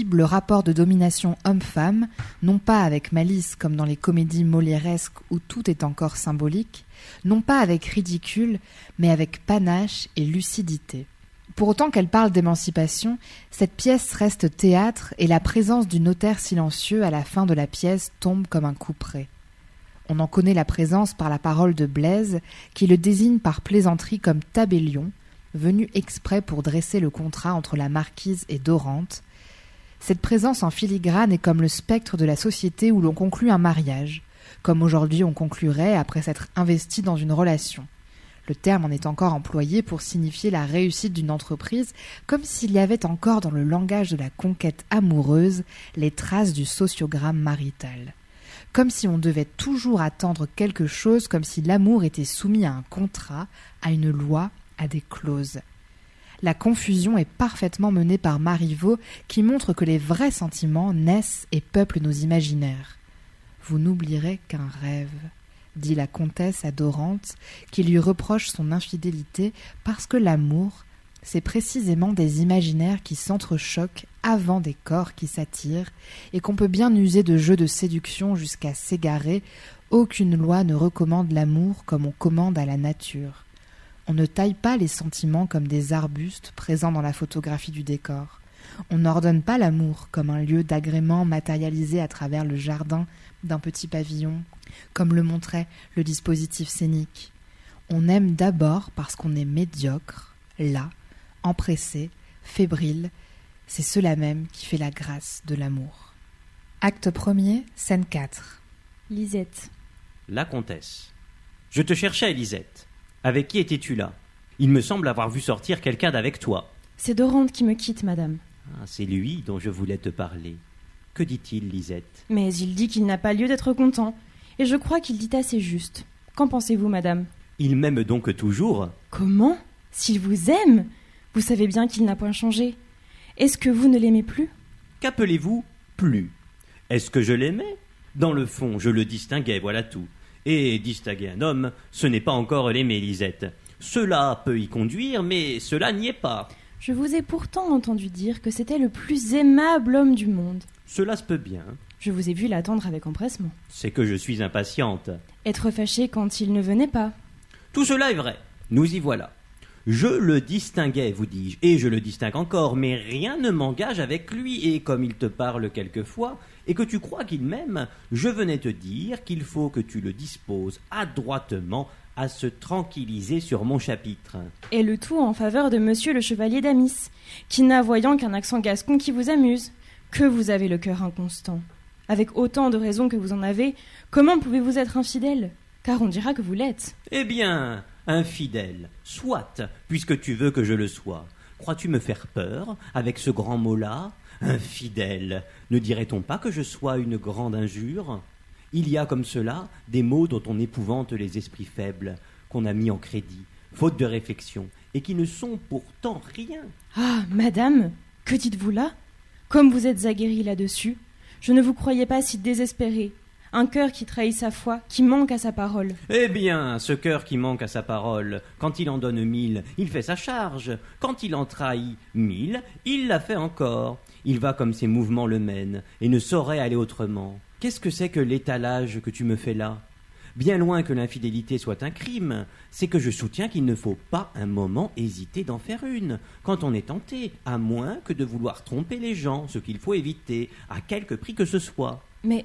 exhibe le rapport de domination homme-femme, non pas avec malice comme dans les comédies molièresques où tout est encore symbolique, non pas avec ridicule, mais avec panache et lucidité. Pour autant qu'elle parle d'émancipation, cette pièce reste théâtre et la présence du notaire silencieux à la fin de la pièce tombe comme un couperet. On en connaît la présence par la parole de Blaise, qui le désigne par plaisanterie comme tabellion, venu exprès pour dresser le contrat entre la marquise et Dorante. Cette présence en filigrane est comme le spectre de la société où l'on conclut un mariage, comme aujourd'hui on conclurait après s'être investi dans une relation. Le terme en est encore employé pour signifier la réussite d'une entreprise, comme s'il y avait encore dans le langage de la conquête amoureuse les traces du sociogramme marital. Comme si on devait toujours attendre quelque chose, comme si l'amour était soumis à un contrat, à une loi, à des clauses. La confusion est parfaitement menée par Marivaux, qui montre que les vrais sentiments naissent et peuplent nos imaginaires. « Vous n'oublierez qu'un rêve », dit la comtesse à Dorante, qui lui reproche son infidélité parce que l'amour, c'est précisément des imaginaires qui s'entrechoquent avant des corps qui s'attirent et qu'on peut bien user de jeux de séduction jusqu'à s'égarer. Aucune loi ne recommande l'amour comme on commande à la nature. On ne taille pas les sentiments comme des arbustes présents dans la photographie du décor. On n'ordonne pas l'amour comme un lieu d'agrément matérialisé à travers le jardin d'un petit pavillon, comme le montrait le dispositif scénique. On aime d'abord parce qu'on est médiocre, las, empressé, fébrile. C'est cela même qui fait la grâce de l'amour. Acte 1er, scène 4. Lisette. La comtesse. Je te cherchais, Lisette. Avec qui étais-tu là? Il me semble avoir vu sortir quelqu'un d'avec toi. C'est Dorante qui me quitte, madame. Ah, c'est lui dont je voulais te parler. Que dit-il, Lisette? Mais il dit qu'il n'a pas lieu d'être content. Et je crois qu'il dit assez juste. Qu'en pensez-vous, madame? Il m'aime donc toujours? Comment? S'il vous aime? Vous savez bien qu'il n'a point changé. Est-ce que vous ne l'aimez plus? Qu'appelez-vous plus? Est-ce que je l'aimais? Dans le fond, je le distinguais, voilà tout. Et distinguer un homme, ce n'est pas encore l'aimer, Lisette. Cela peut y conduire, mais cela n'y est pas. Je vous ai pourtant entendu dire que c'était le plus aimable homme du monde. Cela se peut bien. Je vous ai vu l'attendre avec empressement. C'est que je suis impatiente. Être fâché quand il ne venait pas. Tout cela est vrai. Nous y voilà. Je le distinguais, vous dis-je, et je le distingue encore, mais rien ne m'engage avec lui, et comme il te parle quelquefois, et que tu crois qu'il m'aime, je venais te dire qu'il faut que tu le disposes adroitement à se tranquilliser sur mon chapitre. Et le tout en faveur de monsieur le chevalier d'Amis, qui n'a voyant qu'un accent gascon qui vous amuse. Que vous avez le cœur inconstant. Avec autant de raisons que vous en avez, comment pouvez-vous être infidèle? Car on dira que vous l'êtes. Eh bien, infidèle, soit, puisque tu veux que je le sois. Crois-tu me faire peur avec ce grand mot-là? Infidèle, ne dirait-on pas que je sois une grande injure? Il y a comme cela des mots dont on épouvante les esprits faibles, qu'on a mis en crédit, faute de réflexion, et qui ne sont pourtant rien. Ah, madame, que dites-vous là? Comme vous êtes aguerrie là-dessus, je ne vous croyais pas si désespérée. Un cœur qui trahit sa foi, qui manque à sa parole. Eh bien, ce cœur qui manque à sa parole, quand il en donne 1000, il fait sa charge. Quand il en trahit 1000, il la fait encore. Il va comme ses mouvements le mènent, et ne saurait aller autrement. Qu'est-ce que c'est que l'étalage que tu me fais là? Bien loin que l'infidélité soit un crime, c'est que je soutiens qu'il ne faut pas un moment hésiter d'en faire une, quand on est tenté, à moins que de vouloir tromper les gens, ce qu'il faut éviter, à quelque prix que ce soit. Mais,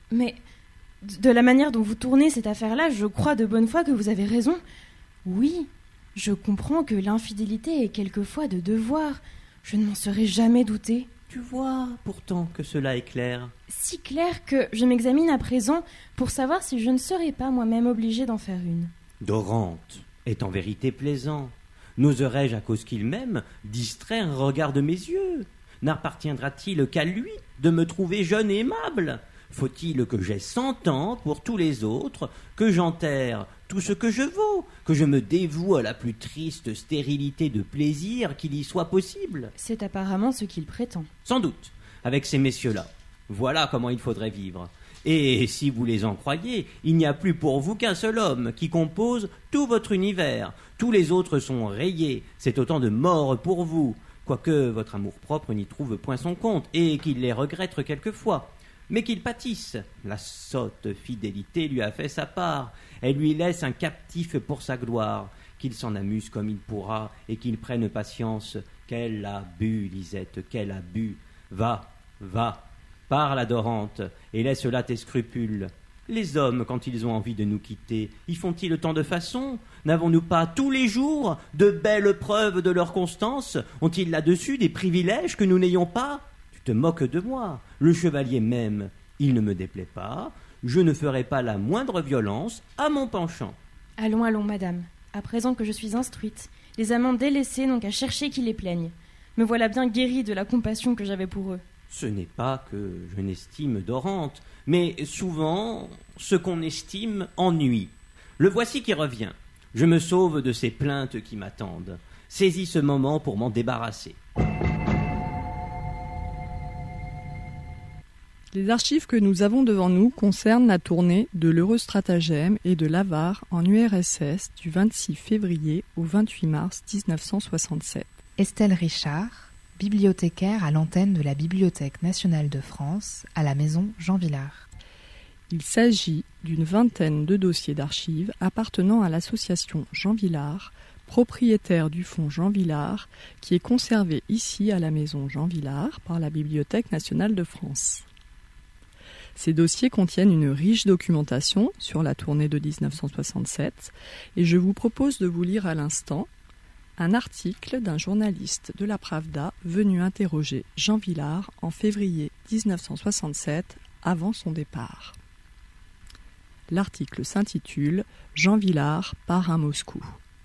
de la manière dont vous tournez cette affaire-là, je crois de bonne foi que vous avez raison. Oui, je comprends que l'infidélité est quelquefois de devoir. Je ne m'en serais jamais douté. Tu vois pourtant que cela est clair. Si clair que je m'examine à présent pour savoir si je ne serais pas moi-même obligée d'en faire une. Dorante est en vérité plaisant. N'oserais-je, à cause qu'il m'aime, distraire un regard de mes yeux? N'appartiendra-t-il qu'à lui de me trouver jeune et aimable? Faut-il que j'aie 100 ans pour tous les autres, que j'enterre tout ce que je vaux, que je me dévoue à la plus triste stérilité de plaisir qu'il y soit possible? C'est apparemment ce qu'il prétend. Sans doute, avec ces messieurs-là. Voilà comment il faudrait vivre. Et si vous les en croyez, il n'y a plus pour vous qu'un seul homme qui compose tout votre univers. Tous les autres sont rayés. C'est autant de morts pour vous. quoique votre amour-propre n'y trouve point son compte, et qu'il les regrette quelquefois. Mais qu'il pâtisse. La sotte fidélité lui a fait sa part. Elle lui laisse un captif pour sa gloire. Qu'il s'en amuse comme il pourra, et qu'il prenne patience. Qu'elle a bu, Lisette, qu'elle a bu. Va, parle adorante, et laisse là tes scrupules. Les hommes, quand ils ont envie de nous quitter, y font-ils tant de façons? N'avons-nous pas tous les jours de belles preuves de leur constance? Ont-ils là-dessus des privilèges que nous n'ayons pas? Tu te moques de moi. Le chevalier même, il ne me déplaît pas. Je ne ferai pas la moindre violence à mon penchant. Allons, madame. À présent que je suis instruite, les amants délaissés n'ont qu'à chercher qui les plaignent. Me voilà bien guérie de la compassion que j'avais pour eux. Ce n'est pas que je n'estime Dorante, mais souvent, ce qu'on estime ennuie. Le voici qui revient. Je me sauve de ces plaintes qui m'attendent. Saisis ce moment pour m'en débarrasser. Les archives que nous avons devant nous concernent la tournée de l'Heureux Stratagème et de l'Avare en URSS du 26 février au 28 mars 1967. Estelle Richard, bibliothécaire à l'antenne de la Bibliothèque nationale de France, à la maison Jean Vilar. Il s'agit d'une vingtaine de dossiers d'archives appartenant à l'association Jean Vilar, propriétaire du fonds Jean Vilar, qui est conservé ici à la maison Jean Vilar par la Bibliothèque nationale de France. Ces dossiers contiennent une riche documentation sur la tournée de 1967 et je vous propose de vous lire à l'instant un article d'un journaliste de la Pravda venu interroger Jean Vilar en février 1967 avant son départ. L'article s'intitule « Jean Vilar part à Moscou ».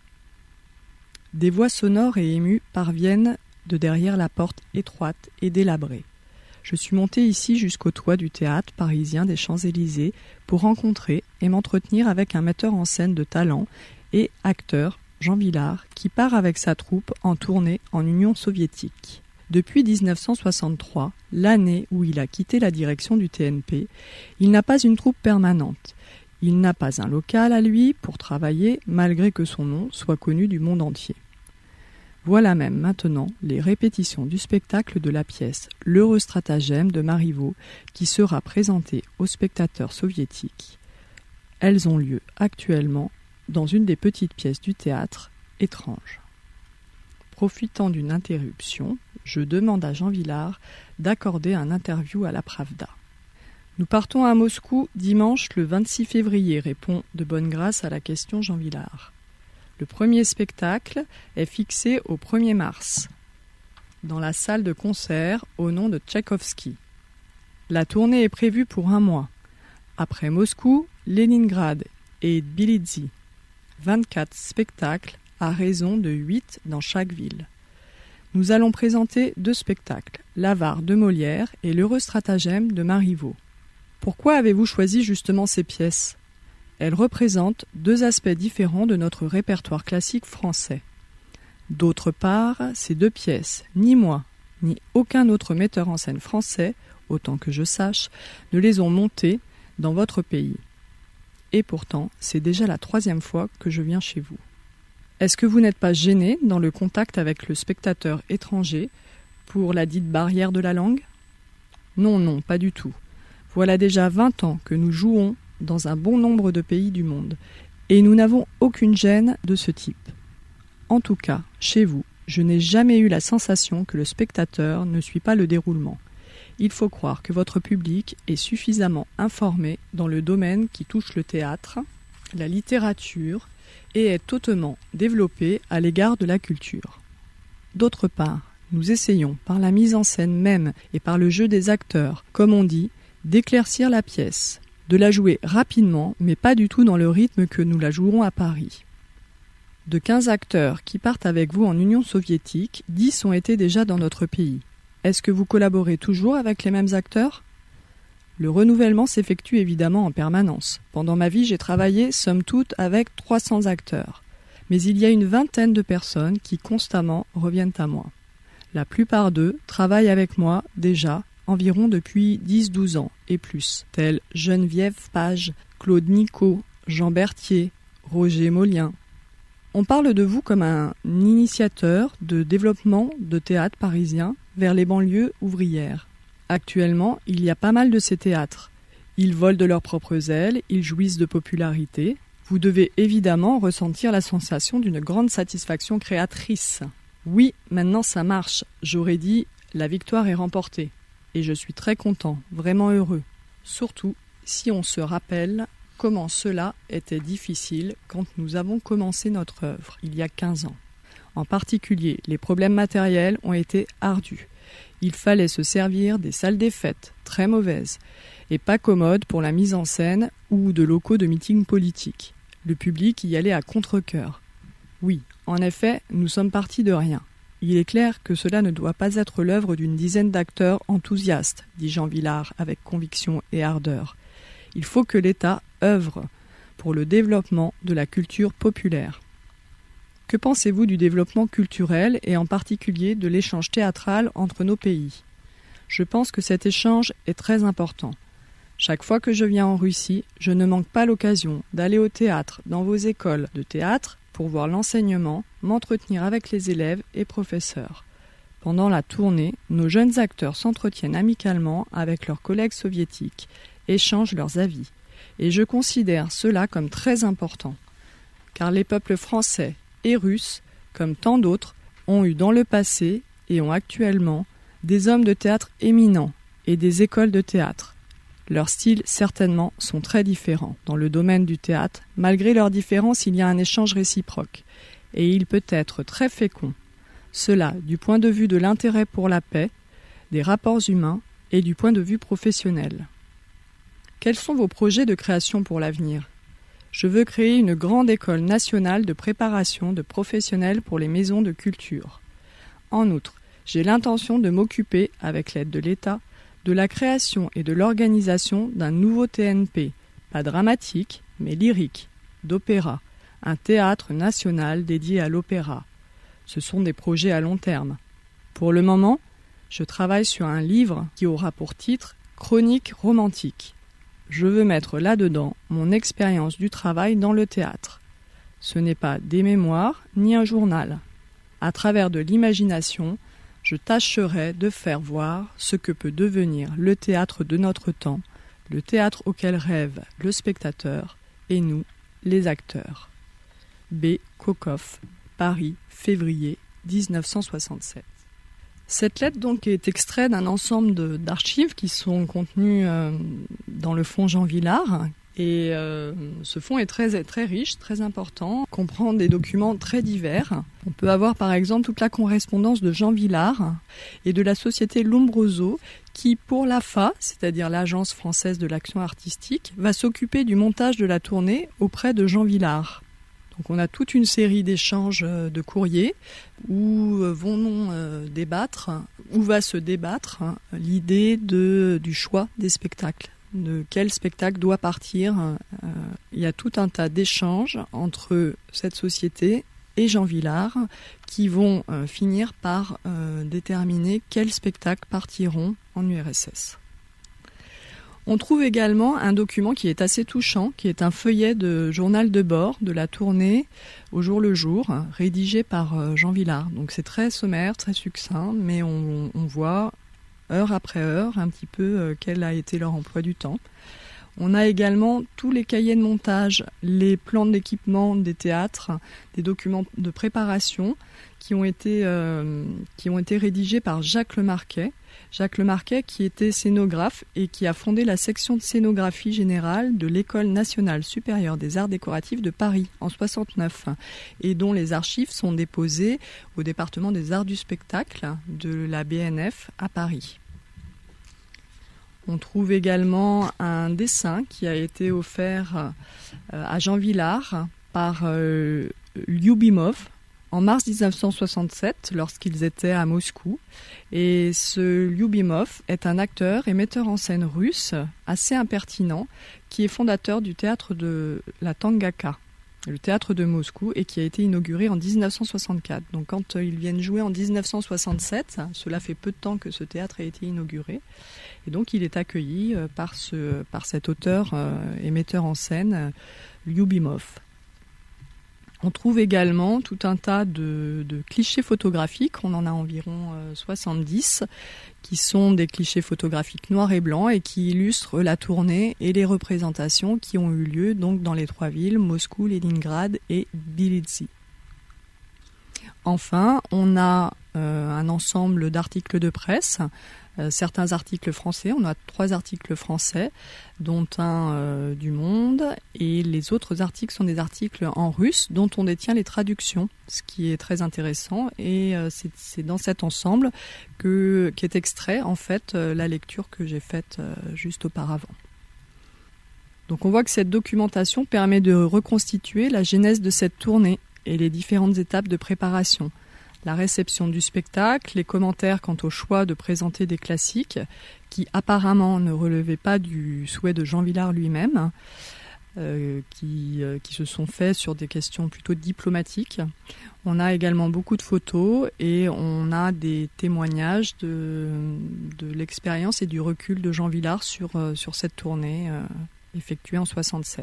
Des voix sonores et émues parviennent de derrière la porte étroite et délabrée. Je suis monté ici jusqu'au toit du théâtre parisien des Champs-Élysées pour rencontrer et m'entretenir avec un metteur en scène de talent et acteur, Jean Vilar, qui part avec sa troupe en tournée en Union soviétique. Depuis 1963, l'année où il a quitté la direction du TNP, il n'a pas une troupe permanente. Il n'a pas un local à lui pour travailler, malgré que son nom soit connu du monde entier. Voilà même maintenant les répétitions du spectacle de la pièce « L'Heureux Stratagème » de Marivaux qui sera présentée aux spectateurs soviétiques. Elles ont lieu actuellement dans une des petites pièces du théâtre étrange. Profitant d'une interruption, je demande à Jean Vilar d'accorder un interview à la Pravda. Nous partons à Moscou dimanche le 26 février, répond de bonne grâce à la question Jean Vilar. Le premier spectacle est fixé au 1er mars, dans la salle de concert au nom de Tchaïkovski. La tournée est prévue pour 1 mois. Après Moscou, Leningrad et Tbilissi. 24 spectacles à raison de 8 dans chaque ville. Nous allons présenter 2 spectacles, l'Avare de Molière et l'Heureux Stratagème de Marivaux. Pourquoi avez-vous choisi justement ces pièces ? Elles représentent 2 aspects différents de notre répertoire classique français. D'autre part, ces 2 pièces, ni moi, ni aucun autre metteur en scène français, autant que je sache, ne les ont montées dans votre pays. Et pourtant, c'est déjà la 3e fois que je viens chez vous. Est-ce que vous n'êtes pas gêné dans le contact avec le spectateur étranger pour la dite barrière de la langue ? Non, pas du tout. Voilà déjà 20 ans que nous jouons dans un bon nombre de pays du monde, et nous n'avons aucune gêne de ce type. En tout cas, chez vous, je n'ai jamais eu la sensation que le spectateur ne suit pas le déroulement. Il faut croire que votre public est suffisamment informé dans le domaine qui touche le théâtre, la littérature, et est hautement développé à l'égard de la culture. D'autre part, nous essayons, par la mise en scène même et par le jeu des acteurs, comme on dit, d'éclaircir la pièce, de la jouer rapidement, mais pas du tout dans le rythme que nous la jouerons à Paris. De 15 acteurs qui partent avec vous en Union soviétique, 10 ont été déjà dans notre pays. Est-ce que vous collaborez toujours avec les mêmes acteurs ? Le renouvellement s'effectue évidemment en permanence. Pendant ma vie, j'ai travaillé, somme toute, avec 300 acteurs. Mais il y a une vingtaine de personnes qui constamment reviennent à moi. La plupart d'eux travaillent avec moi déjà environ depuis 10-12 ans et plus, tels Geneviève Page, Claude Nicot, Jean Berthier, Roger Molien. On parle de vous comme un initiateur de développement de théâtre parisien vers les banlieues ouvrières. Actuellement, il y a pas mal de ces théâtres. Ils volent de leurs propres ailes, ils jouissent de popularité. Vous devez évidemment ressentir la sensation d'une grande satisfaction créatrice. Oui, maintenant ça marche. J'aurais dit, la victoire est remportée. Et je suis très content, vraiment heureux. Surtout si on se rappelle comment cela était difficile quand nous avons commencé notre œuvre, il y a 15 ans. En particulier, les problèmes matériels ont été ardus. Il fallait se servir des salles des fêtes, très mauvaises, et pas commodes pour la mise en scène ou de locaux de meeting politique. Le public y allait à contre-cœur. Oui, en effet, nous sommes partis de rien. Il est clair que cela ne doit pas être l'œuvre d'une dizaine d'acteurs enthousiastes, dit Jean Villard avec conviction et ardeur. Il faut que l'État œuvre pour le développement de la culture populaire. Que pensez-vous du développement culturel et en particulier de l'échange théâtral entre nos pays ? Je pense que cet échange est très important. Chaque fois que je viens en Russie, je ne manque pas l'occasion d'aller au théâtre, dans vos écoles de théâtre, pour voir l'enseignement, m'entretenir avec les élèves et professeurs. Pendant la tournée, nos jeunes acteurs s'entretiennent amicalement avec leurs collègues soviétiques, échangent leurs avis. Et je considère cela comme très important, car les peuples français et russes, comme tant d'autres, ont eu dans le passé et ont actuellement des hommes de théâtre éminents et des écoles de théâtre. Leurs styles, certainement, sont très différents. Dans le domaine du théâtre, malgré leurs différences, il y a un échange réciproque. Et il peut être très fécond. Cela, du point de vue de l'intérêt pour la paix, des rapports humains et du point de vue professionnel. Quels sont vos projets de création pour l'avenir ? Je veux créer une grande école nationale de préparation de professionnels pour les maisons de culture. En outre, j'ai l'intention de m'occuper, avec l'aide de l'État, de la création et de l'organisation d'un nouveau TNP, pas dramatique, mais lyrique, d'opéra, un théâtre national dédié à l'opéra. Ce sont des projets à long terme. Pour le moment, je travaille sur un livre qui aura pour titre « Chronique romantique ». Je veux mettre là-dedans mon expérience du travail dans le théâtre. Ce n'est pas des mémoires ni un journal. À travers de l'imagination, je tâcherai de faire voir ce que peut devenir le théâtre de notre temps, le théâtre auquel rêve le spectateur et nous, les acteurs. B. Kokoff, Paris, février 1967. Cette lettre donc est extraite d'un ensemble d'archives qui sont contenues dans le fonds Jean Villard. Et ce fonds est très riche, très important, comprend des documents très divers. On peut avoir par exemple toute la correspondance de Jean Villard et de la société Lombroso qui, pour l'AFA, c'est-à-dire l'Agence française de l'action artistique, va s'occuper du montage de la tournée auprès de Jean Villard. Donc on a toute une série d'échanges de courriers où va se débattre l'idée du choix des spectacles. De quel spectacle doit partir. Il y a tout un tas d'échanges entre cette société et Jean Villard qui vont finir par déterminer quels spectacles partiront en URSS. On trouve également un document qui est assez touchant, qui est un feuillet de journal de bord de la tournée au jour le jour, rédigé par Jean Villard. Donc c'est très sommaire, très succinct, mais on voit heure après heure un petit peu quel a été leur emploi du temps. On a également tous les cahiers de montage, les plans d'équipement des théâtres, des documents de préparation qui ont été rédigés par Jacques Lemarquet. Jacques Lemarquet qui était scénographe et qui a fondé la section de scénographie générale de l'École nationale supérieure des arts décoratifs de Paris en 1969 et dont les archives sont déposées au département des arts du spectacle de la BNF à Paris. On trouve également un dessin qui a été offert à Jean Villard par Lyubimov en mars 1967 lorsqu'ils étaient à Moscou. Et ce Lyubimov est un acteur et metteur en scène russe assez impertinent qui est fondateur du théâtre de la Tangaka, le théâtre de Moscou, et qui a été inauguré en 1964. Donc quand ils viennent jouer en 1967, cela fait peu de temps que ce théâtre a été inauguré. Et donc il est accueilli par cet auteur et metteur en scène Lyubimov. On trouve également tout un tas de clichés photographiques, on en a environ 70, qui sont des clichés photographiques noirs et blancs et qui illustrent la tournée et les représentations qui ont eu lieu donc dans les 3 villes, Moscou, Leningrad et Tbilissi. Enfin, on a un ensemble d'articles de presse, certains articles français, on a 3 articles français, dont un du Monde, et les autres articles sont des articles en russe dont on détient les traductions, ce qui est très intéressant, et c'est dans cet ensemble qu'est extrait en fait la lecture que j'ai faite juste auparavant. Donc on voit que cette documentation permet de reconstituer la genèse de cette tournée et les différentes étapes de préparation. La réception du spectacle, les commentaires quant au choix de présenter des classiques qui apparemment ne relevaient pas du souhait de Jean Vilar lui-même, qui se sont faits sur des questions plutôt diplomatiques. On a également beaucoup de photos et on a des témoignages de l'expérience et du recul de Jean Vilar sur cette tournée effectuée en 1967.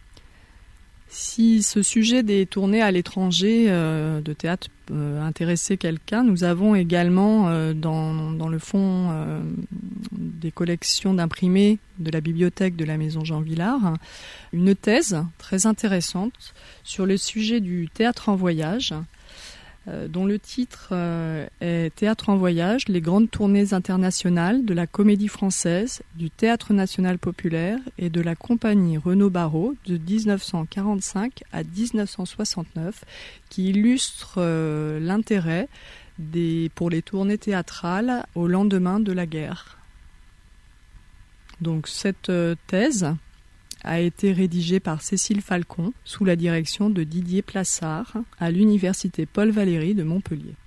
Si ce sujet des tournées à l'étranger de théâtre intéressait quelqu'un, nous avons également dans le fond des collections d'imprimés de la bibliothèque de la Maison Jean Vilar une thèse très intéressante sur le sujet du théâtre en voyage, dont le titre est « Théâtre en voyage, les grandes tournées internationales de la comédie française, du théâtre national populaire et de la compagnie Renaud-Barrault de 1945 à 1969 », qui illustre l'intérêt pour les tournées théâtrales au lendemain de la guerre. Donc cette thèse a été rédigée par Cécile Falcon sous la direction de Didier Plassard à l'université Paul Valéry de Montpellier.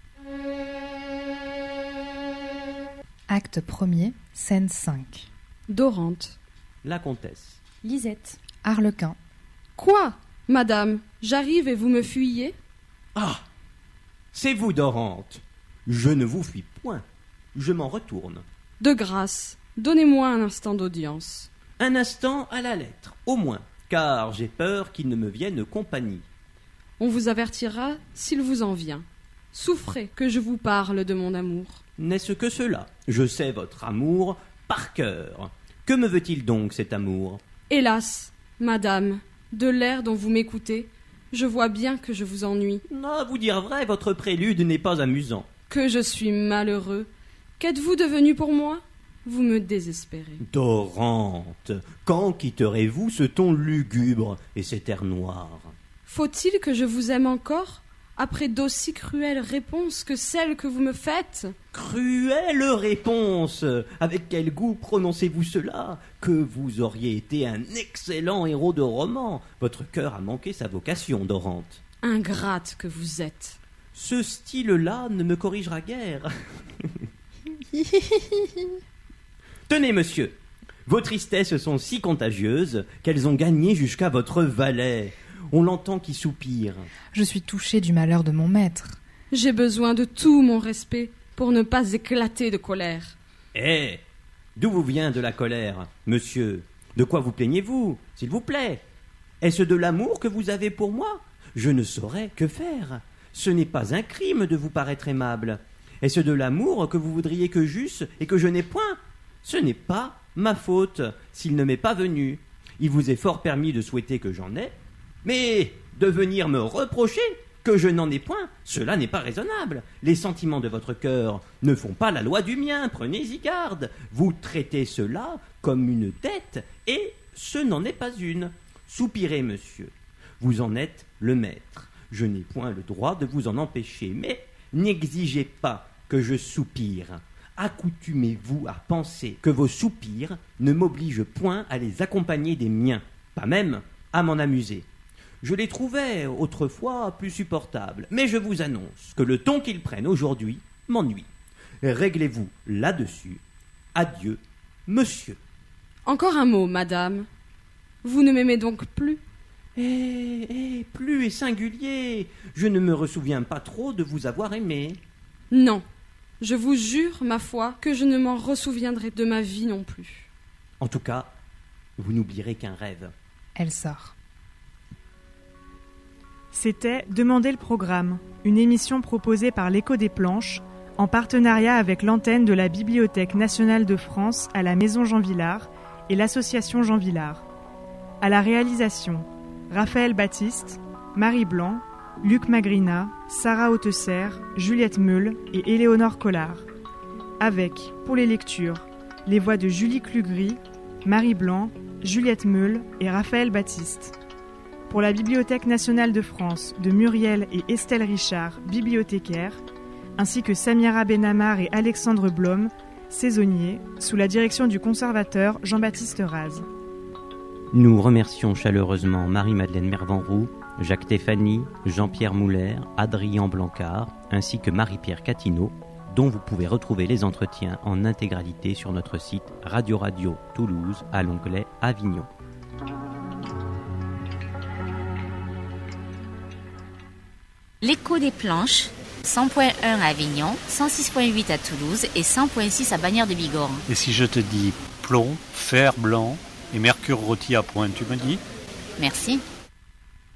Acte 1er, scène 5. Dorante. La comtesse. Lisette. Arlequin. Quoi, madame? J'arrive et vous me fuyez? Ah! C'est vous, Dorante. Je ne vous fuis point. Je m'en retourne. De grâce, donnez-moi un instant d'audience. Un instant à la lettre, au moins, car j'ai peur qu'il ne me vienne compagnie. On vous avertira s'il vous en vient. Souffrez que je vous parle de mon amour. N'est-ce que cela? Je sais votre amour par cœur. Que me veut-il donc, cet amour? Hélas, madame, de l'air dont vous m'écoutez, je vois bien que je vous ennuie. À vous dire vrai, votre prélude n'est pas amusant. Que je suis malheureux. Qu'êtes-vous devenu pour moi? Vous me désespérez. Dorante, quand quitterez-vous ce ton lugubre et cet air noir? Faut-il que je vous aime encore, après d'aussi cruelles réponses que celles que vous me faites? Cruelle réponse! Avec quel goût prononcez-vous cela? Que vous auriez été un excellent héros de roman. Votre cœur a manqué sa vocation, Dorante. Ingrate que vous êtes. Ce style-là ne me corrigera guère. Tenez, monsieur, vos tristesses sont si contagieuses qu'elles ont gagné jusqu'à votre valet. On l'entend qui soupire. Je suis touchée du malheur de mon maître. J'ai besoin de tout mon respect pour ne pas éclater de colère. Eh, d'où vous vient de la colère, monsieur? De quoi vous plaignez-vous, s'il vous plaît? Est-ce de l'amour que vous avez pour moi? Je ne saurais que faire. Ce n'est pas un crime de vous paraître aimable. Est-ce de l'amour que vous voudriez que j'eusse et que je n'ai point? Ce n'est pas ma faute s'il ne m'est pas venu. Il vous est fort permis de souhaiter que j'en ai, mais de venir me reprocher que je n'en ai point, cela n'est pas raisonnable. Les sentiments de votre cœur ne font pas la loi du mien, prenez-y garde. Vous traitez cela comme une dette, et ce n'en est pas une. Soupirez, monsieur, vous en êtes le maître. Je n'ai point le droit de vous en empêcher, mais n'exigez pas que je soupire. Accoutumez-vous à penser que vos soupirs ne m'obligent point à les accompagner des miens, pas même à m'en amuser. Je les trouvais autrefois plus supportables, mais je vous annonce que le ton qu'ils prennent aujourd'hui m'ennuie. Réglez-vous là-dessus. Adieu, monsieur. Encore un mot, madame. Vous ne m'aimez donc plus? Plus est singulier. Je ne me ressouviens pas trop de vous avoir aimé. Non. Je vous jure, ma foi, que je ne m'en ressouviendrai de ma vie non plus. En tout cas, vous n'oublierez qu'un rêve. Elle sort. C'était Demandez le programme, une émission proposée par l'Écho des Planches, en partenariat avec l'antenne de la Bibliothèque nationale de France à la Maison Jean Vilar et l'association Jean Vilar. À la réalisation, Raphaël Baptiste, Marie Blanc, Luc Magrina, Sarah Hautesser, Juliette Meul et Éléonore Collard. Avec, pour les lectures, les voix de Julie Klugry, Marie Blanc, Juliette Meul et Raphaël Baptiste. Pour la Bibliothèque nationale de France, de Muriel et Estelle Richard, bibliothécaires, ainsi que Samira Benamar et Alexandre Blom, saisonniers, sous la direction du conservateur Jean-Baptiste Raz. Nous remercions chaleureusement Marie-Madeleine Mervanroux, Jacques Théphany, Jean-Pierre Mouller, Adrien Blancard, ainsi que Marie-Pierre Catineau, dont vous pouvez retrouver les entretiens en intégralité sur notre site Radio Toulouse à l'onglet Avignon. L'Écho des Planches, 100.1 à Avignon, 106.8 à Toulouse et 100.6 à Bagnères de Bigorre. Et si je te dis plomb, fer blanc et mercure rôti à point, tu me dis ? Merci.